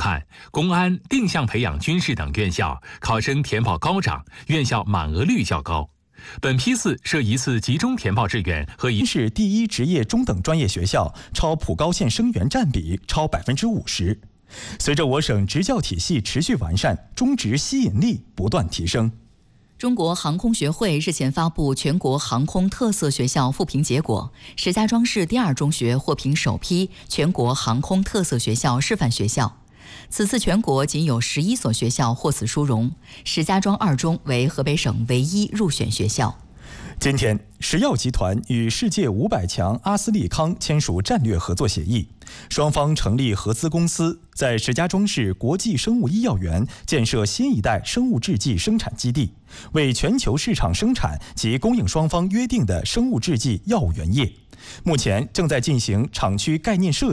汉、公安、定向培养军事等院校考生填报高涨，院校满额率较高。本批次设一次集中填报志愿和一是第一职业中等专业学校，超普高线生源占比超50%。随着我省职教体系持续完善，中职吸引力不断提升。 中国航空学会日前发布全国航空特色学校复评结果，石家庄市第二中学获评首批全国航空特色学校示范学校。此次全国仅有11所学校获此殊荣，石家庄二中为河北省唯一入选学校。 今天，石药集团与世界500强阿斯利康签署战略合作协议，双方成立合资公司，在石家庄市国际生物医药园建设新一代生物制剂生产基地，为全球市场生产及供应双方约定的生物制剂药物原液。目前正在进行厂区概念设计。